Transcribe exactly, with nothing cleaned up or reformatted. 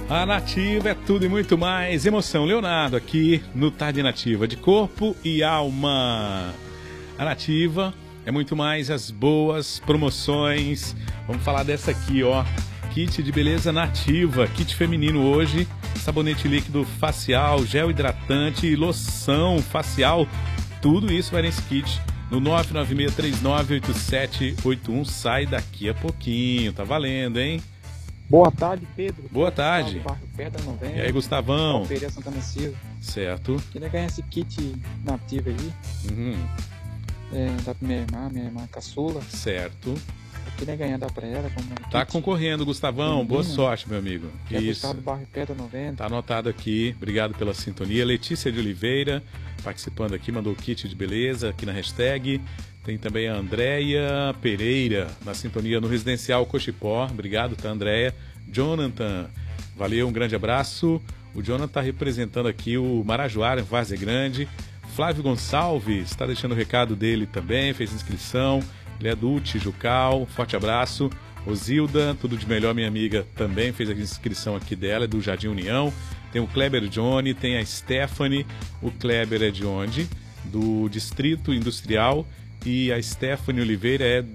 A Nativa é tudo e muito mais. Emoção, Leonardo, aqui no Tarde Nativa, de corpo e alma. A Nativa é muito mais as boas promoções. Vamos falar dessa aqui, ó. Kit de beleza nativa, kit feminino hoje. Sabonete líquido facial, gel hidratante e loção facial. Tudo isso vai nesse kit no nove nove seis três nove oito sete oito um. Sai daqui a pouquinho, tá valendo, hein? Boa tarde, Pedro. Boa tarde. Bairro Pedra noventa. E aí, Gustavão? Feira Santana Silva. Certo. Queria ganhar esse kit nativo aí. Uhum. É, dá pra minha irmã, minha irmã caçula. Certo. Eu queria ganhar, dá pra ela. Como um Tá kit. concorrendo, Gustavão. Feminino. Boa sorte, meu amigo. Que é Isso. Gustavo do Bairro Pedra noventa. Tá anotado aqui. Obrigado pela sintonia. Letícia de Oliveira participando aqui, mandou o kit de beleza aqui na hashtag. Tem também a Andréia Pereira na sintonia no Residencial Cochipó. Obrigado, tá, Andréia? Jonathan, valeu, um grande abraço. O Jonathan está representando aqui o Marajoara, Várzea Grande. Flávio Gonçalves está deixando o recado dele também, fez inscrição. Ele é do Tijucal, forte abraço. Osilda, tudo de melhor, minha amiga, também fez a inscrição aqui dela, é do Jardim União. Tem o Kleber Johnny, tem a Stephanie. O Kleber é de onde? Do Distrito Industrial. E a Stephanie Oliveira é